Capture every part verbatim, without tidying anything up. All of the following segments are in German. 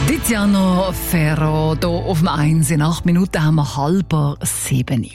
Tiziano Ferro, hier auf dem eins. In acht Minuten haben wir halber sieben.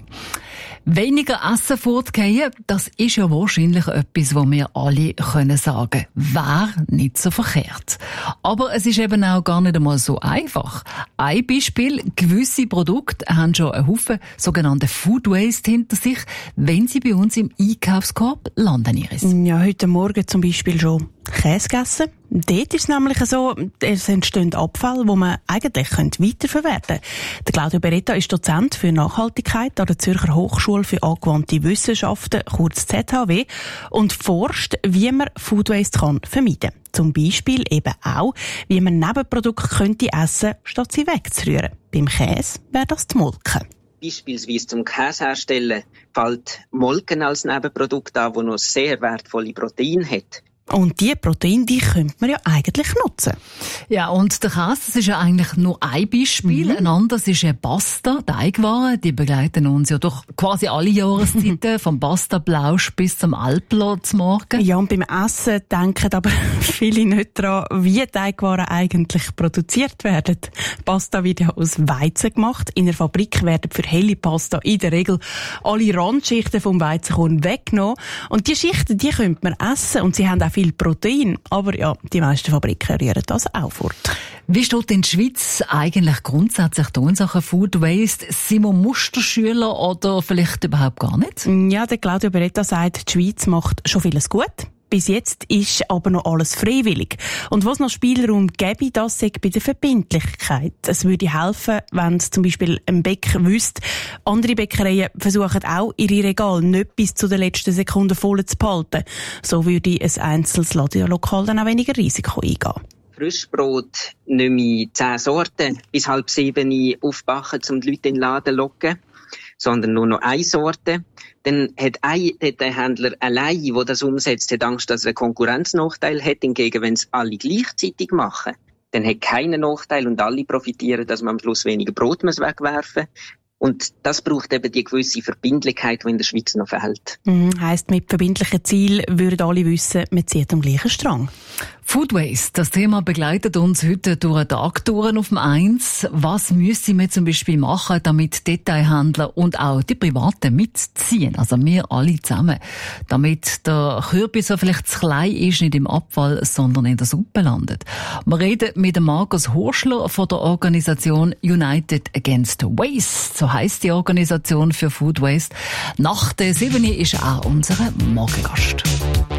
Weniger Essen fortgehen, das ist ja wahrscheinlich etwas, was wir alle können sagen. Wäre nicht so verkehrt. Aber es ist eben auch gar nicht einmal so einfach. Ein Beispiel: gewisse Produkte haben schon einen Haufen sogenannte Food Waste hinter sich, wenn sie bei uns im Einkaufskorb landen. Iris. Ja, heute Morgen zum Beispiel schon Käse gegessen. Dort ist es nämlich so, es entstehen Abfälle, die man eigentlich weiterverwerten könnte. Der Claudio Beretta ist Dozent für Nachhaltigkeit an der Zürcher Hochschule für angewandte Wissenschaften, kurz Z H W, und forscht, wie man Food Waste kann vermeiden kann. Zum Beispiel eben auch, wie man Nebenprodukte könnte essen, statt sie wegzurühren. Beim Käse wäre das die Molke. Beispielsweise zum Käse herstellen fällt Molken als Nebenprodukt an, das noch sehr wertvolle Proteine hat. Und diese Proteine, die könnte man ja eigentlich nutzen. Ja, und der Käse, das ist ja eigentlich nur ein Beispiel. Mhm. Ein anderes ist eine Pasta, Teigwaren. Die begleiten uns ja durch quasi alle Jahreszeiten, vom Pasta-Blausch bis zum Alplo zum Morgen. Ja, und beim Essen denken aber viele nicht daran, wie Teigwaren eigentlich produziert werden. Pasta wird ja aus Weizen gemacht. In der Fabrik werden für helle Pasta in der Regel alle Randschichten vom Weizenkorn weggenommen. Und die Schichten, die könnte man essen, und sie haben auch viel Protein. Aber ja, die meisten Fabriken rühren das auch fort. Wie steht in der Schweiz eigentlich grundsätzlich die Ursache Food Waste? Sind wir Musterschüler oder vielleicht überhaupt gar nicht? Ja, der Claudio Beretta sagt, die Schweiz macht schon vieles gut. Bis jetzt ist aber noch alles freiwillig. Und was noch Spielraum gäbe, das sei bei der Verbindlichkeit. Es würde helfen, wenn es zum Beispiel ein Bäcker wüsste, andere Bäckereien versuchen auch, ihre Regale nicht bis zu den letzten Sekunden voll zu behalten. So würde ein einzelnes Ladenlokal dann auch weniger Risiko eingehen. Frischbrot nicht mehr zehn Sorten bis halb sieben aufbacken, um die Leute in den Laden zu locken, sondern nur noch eine Sorte. Dann hat, ein, hat der Händler allein, der das umsetzt, hat Angst, dass er einen Konkurrenznachteil hat. Hingegen, wenn es alle gleichzeitig machen, dann hat keiner Nachteil und alle profitieren, dass man am Schluss weniger Brot muss wegwerfen muss. Und das braucht eben die gewisse Verbindlichkeit, die in der Schweiz noch fehlt. Mhm, heisst, mit verbindlichen Zielen würden alle wissen, man zieht am gleichen Strang. Food Waste, das Thema begleitet uns heute durch einen Tag durch auf dem eins. Was müssen wir zum Beispiel machen, damit Detailhändler und auch die Privaten mitziehen, also wir alle zusammen, damit der Kürbis, der vielleicht zu klein ist, nicht im Abfall, sondern in der Suppe landet. Wir reden mit dem Markus Horschler von der Organisation United Against Waste, so heisst die Organisation für Food Waste. Nach der sieben ist auch unser Morgengast.